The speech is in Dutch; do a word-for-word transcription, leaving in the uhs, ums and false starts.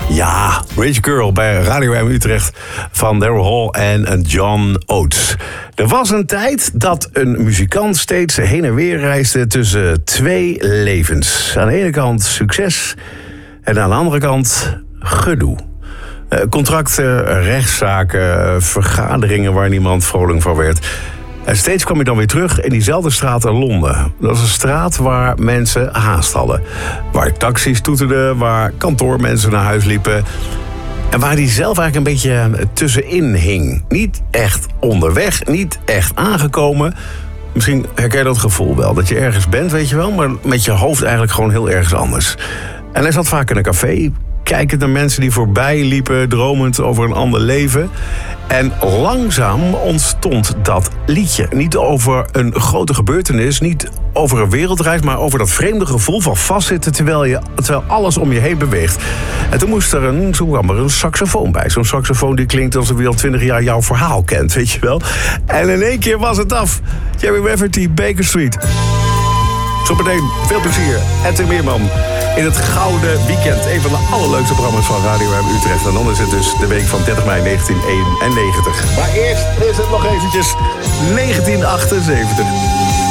Ja, Rich Girl bij Radio M Utrecht van Daryl Hall en John Oates. Er was een tijd dat een muzikant steeds heen en weer reisde tussen twee levens. Aan de ene kant succes en aan de andere kant gedoe. Contracten, rechtszaken, vergaderingen waar niemand vrolijk van werd. En steeds kwam je dan weer terug in diezelfde straat in Londen. Dat was een straat waar mensen haast hadden. Waar taxis toeterden, waar kantoormensen naar huis liepen. En waar hij zelf eigenlijk een beetje tussenin hing. Niet echt onderweg, niet echt aangekomen. Misschien herken je dat gevoel wel. Dat je ergens bent, weet je wel, maar met je hoofd eigenlijk gewoon heel ergens anders. En hij zat vaak in een café, kijkend naar mensen die voorbij liepen, dromend over een ander leven. En langzaam ontstond dat liedje. Niet over een grote gebeurtenis, niet over een wereldreis, maar over dat vreemde gevoel van vastzitten terwijl, je, terwijl alles om je heen beweegt. En toen moest er een, toen kwam er een saxofoon bij. Zo'n saxofoon die klinkt alsof hij al twintig jaar jouw verhaal kent, weet je wel. En in één keer was het af. Jerry Rafferty, Baker Street. Zometeen veel plezier. Edwin Meerman in het Gouden Weekend. Een van de allerleukste programma's van Radio M Utrecht. En dan is het dus de week van dertig mei negentien eenennegentig. Maar eerst is het nog eventjes negentien achtenzeventig.